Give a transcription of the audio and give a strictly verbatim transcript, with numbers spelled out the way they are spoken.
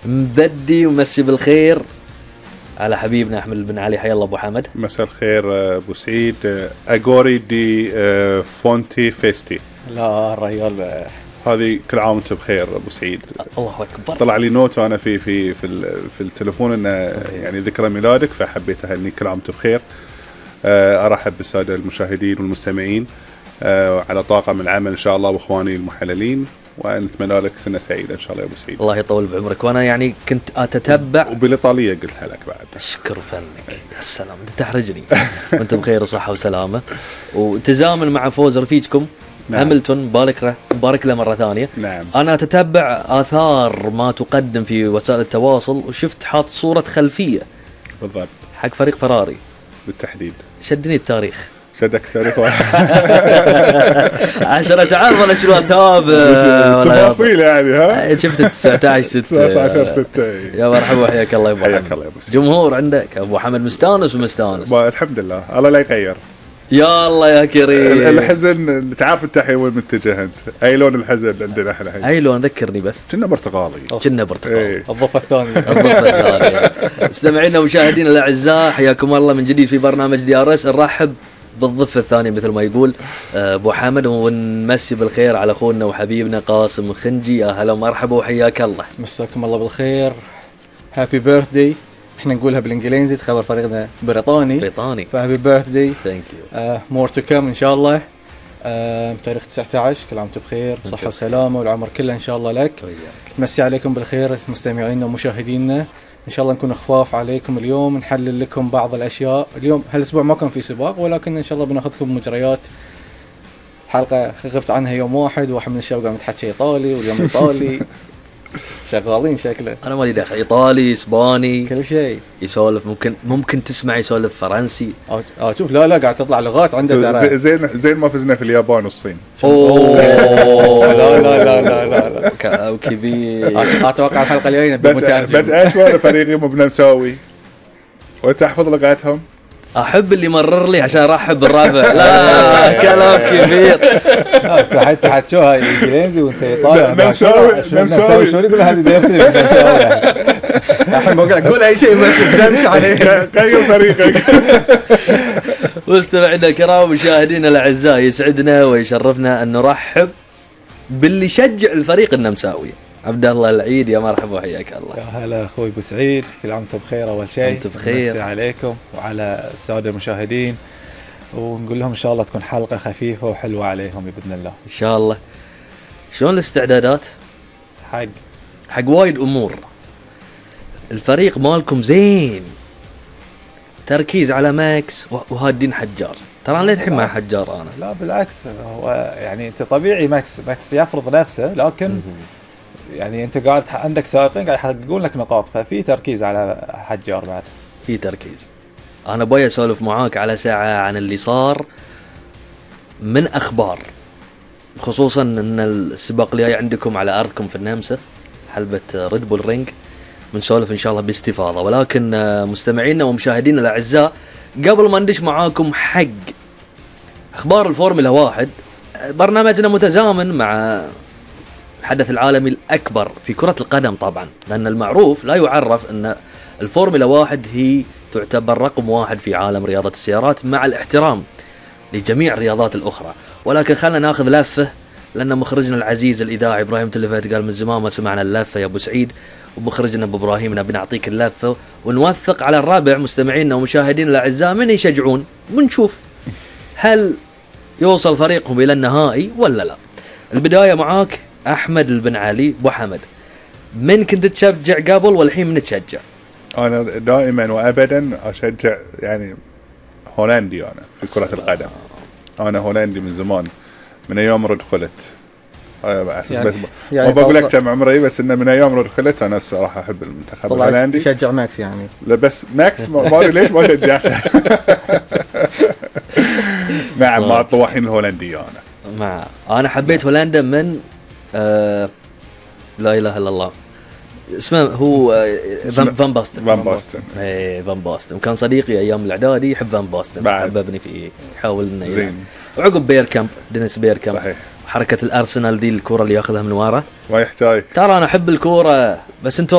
مبدي ومسي بالخير على حبيبنا أحمد بن علي. حيا الله أبو حمد. مساء الخير أبو سعيد. أغوري دي فونتي فيستي. لا الرجال هذه كل عام وانت بخير أبو سعيد. الله أكبر. طلع لي نوت أنا في في في في التلفون إنه يعني ذكرى ميلادك، فحبيت أهنيك كل عام وانت بخير. أرحب بالسادة المشاهدين والمستمعين على طاقم العمل إن شاء الله وإخواني المحللين، ونتمنى لك سنة سعيدة إن شاء الله يا أبو سعيد. الله يطول بعمرك. وأنا يعني كنت أتتبع وبالإيطالية قلتها لك بعد. أشكر فنك. يا سلام أنت تحرجني. وأنت بخير وصحة وسلامة وتزامن مع فوز رفيجكم نعم. هاملتون بارك له بارك له مرة ثانية. نعم. أنا أتتبع آثار ما تقدم في وسائل التواصل وشفت حاط صورة خلفية بالضبط حق فريق فراري بالتحديد. شدني التاريخ. شدك تاريخ عشان أتعرف ولا شنو أتابع تفاصيل يعني ها. شفت تسعة عشر ستة تسعة عشر ستة. يا مرحبا وحياك الله يا أبو حياك الله يا أبو جمهور عندك أبو حمد مستانس ومستانس. الحمد لله الله لا يغير. يا الله يا كريم. الحزن تعرف انت الحين وين متجه انت؟ اي لون الحزن عندنا احنا الحين؟ اي لون ذكرني بس. كنا برتقالي. كنا برتقالي. ايه. الضفه الثانيه. الضفه الثانيه. مستمعينا ومشاهدينا الاعزاء حياكم الله من جديد في برنامج دي ار اس. نرحب بالضفه الثانيه مثل ما يقول ابو حمد، ونمسي بالخير على اخونا وحبيبنا قاسم خنجي. يا هلا ومرحبا وحياك الله. مساكم الله بالخير. هابي بيرثدي. احنا نقولها بالانجليزي تخبر فريقنا بريطاني بريطاني فهابي بيرثدي. ثانك يو. مور تو كم ان شاء الله. آه تاريخ تسعة عشر. كل عام وانتم بخير بصحه وسلامه والعمر كله ان شاء الله لك. مسي عليكم بالخير مستمعينا ومشاهدينا. ان شاء الله نكون خفاف عليكم اليوم، نحلل لكم بعض الاشياء. اليوم هالاسبوع ما كان في سباق، ولكن ان شاء الله بناخذكم بمجريات حلقه غبت عنها يوم واحد. واحد من الشباب قام يتحكي ايطالي واليوم ايطالي شغالين شكله. انا مالي داخل ايطالي اسباني كل شيء يسولف. ممكن ممكن تسمع يسولف فرنسي. اه شوف لا لا قاعد تطلع لغات عنده ترى. زين زين ما فزنا في اليابان والصين. اوه لا لا لا لا لا لا كبير. اتوقع الحلقه الجايه بس بس ايش ولا فريقي مو بنمساوي وتحفظ لغاتهم. احب اللي مرر لي عشان ارحب بالرابع. لا كلام كبير. انت حتى حتشوفها انجليزي وانت ايطالي. نمساوي نمساوي شو يقول هذه بيرثدي نمساوي. الحين ما قاعد اقول اي شيء بس تمشي عليه. غير فريقك. مستمعينا الكرام ومشاهدينا الاعزاء، يسعدنا ويشرفنا ان نرحب باللي يشجع الفريق النمساوي عبد الله العيد. يا مرحبا وحياك الله. يا هلا اخوي ابو سعيد. كل عام وانتم بخير. اول شيء انت بخير. مسي عليكم وعلى الساده المشاهدين، ونقول لهم ان شاء الله تكون حلقه خفيفه وحلوه عليهم باذن الله ان شاء الله. شلون الاستعدادات حق حق وايد امور؟ الفريق مالكم زين، تركيز على ماكس وهادين حجار. ترى انا للحين مع حجار انا. لا بالعكس، هو يعني انت طبيعي ماكس ماكس يفرض نفسه، لكن م- يعني انت قاعد عندك سائقين قاعد يحققون لك نقاط، ففي تركيز على حجار بعد. في تركيز. انا ابغى اسولف معاك على ساعه عن اللي صار من اخبار، خصوصا ان السباق اللي جاي عندكم على ارضكم في النمسا، حلبة ريد بول رينج، بنسولف ان شاء الله باستفاضه. ولكن مستمعينا ومشاهدينا الاعزاء، قبل ما ندش معاكم حق اخبار الفورمولا واحد، برنامجنا متزامن مع الحدث العالمي الأكبر في كرة القدم طبعا، لأن المعروف لا يعرف أن الفورمولا واحد هي تعتبر رقم واحد في عالم رياضة السيارات، مع الاحترام لجميع الرياضات الأخرى. ولكن خلنا ناخذ لفة، لأن مخرجنا العزيز الإذاعي إبراهيم تلفت قال من زمان ما سمعنا اللفة يا أبو سعيد، ومخرجنا أبو إبراهيم نبي نعطيك اللفة ونوثق على الرابع مستمعينا ومشاهدينا الأعزاء من يشجعون، ونشوف هل يوصل فريقهم إلى النهائي ولا لا. البداية معاك أحمد بن علي. أبو حمد، من كنت تشجع قبل والحين من تشجع؟ أنا دائما وأبدا أشجع يعني هولندي. أنا في كرة القدم أنا هولندي من زمان، من أيام ما دخلت. أساس يعني بس يعني ما بقول لك كم عمري، بس إنه من أيام ما دخلت أنا الصراحة أحب المنتخب الهولندي. تشجع ماكس يعني؟ لا بس ماكس ما أدري ليش ما شجعته. نعم مع الطواحين الهولندية أنا. مع أنا حبيت هولندا من آه لا إله إلا الله اسمه هو آه فان فان باستن. فان باستن إيه فان باستن كان صديقي أيام الإعدادي، يحب فان باستن، حببني فيه، يحاول إنه زين. وعقب بيركامب دينيس بيركامب، صحيح. حركة الأرسنال دي الكرة اللي يأخذها من ورا، ما يحتاج. ترى أنا أحب الكرة بس أنت